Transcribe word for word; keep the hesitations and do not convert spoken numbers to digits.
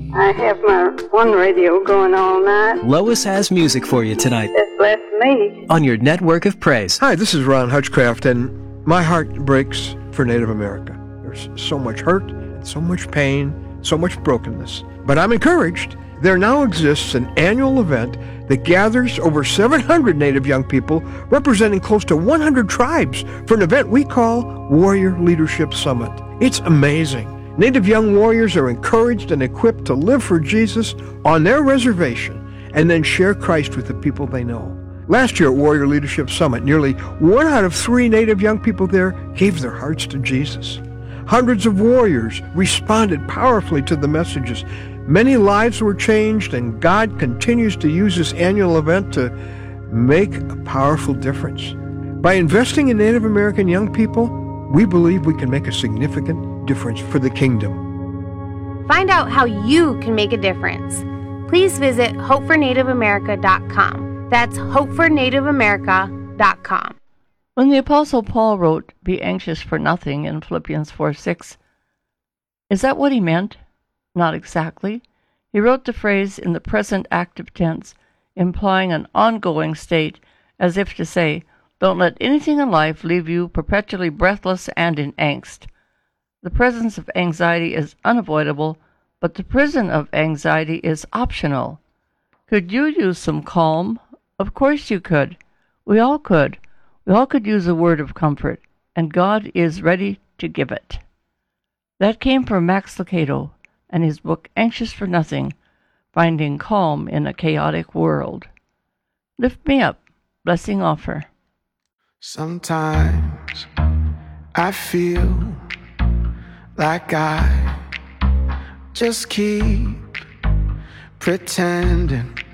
I have my one radio going all night. Lois has music for you tonight. That's blessed me. On your network of praise. Hi, this is Ron Hutchcraft, and my heart breaks for Native America. There's so much hurt, and so much pain, so much brokenness. But I'm encouraged. There now exists an annual event that gathers over seven hundred Native young people representing close to one hundred tribes for an event we call Warrior Leadership Summit. It's amazing. Native young warriors are encouraged and equipped to live for Jesus on their reservation and then share Christ with the people they know. Last year at Warrior Leadership Summit, nearly one out of three Native young people there gave their hearts to Jesus. Hundreds of warriors responded powerfully to the messages. Many lives were changed, and God continues to use this annual event to make a powerful difference. By investing in Native American young people, we believe we can make a significant difference for the kingdom. Find out how you can make a difference. Please visit hope for native america dot com. That's hope for native america dot com. When the Apostle Paul wrote, "Be anxious for nothing" in Philippians four six, is that what he meant? Not exactly. He wrote the phrase in the present active tense, implying an ongoing state, as if to say, don't let anything in life leave you perpetually breathless and in angst. The presence of anxiety is unavoidable, but the prison of anxiety is optional. Could you use some calm? Of course you could. We all could. We all could use a word of comfort, and God is ready to give it. That came from Max Lucado and his book Anxious for Nothing, Finding Calm in a Chaotic World. Lift me up. Blessing offer. Sometimes I feel like I just keep pretending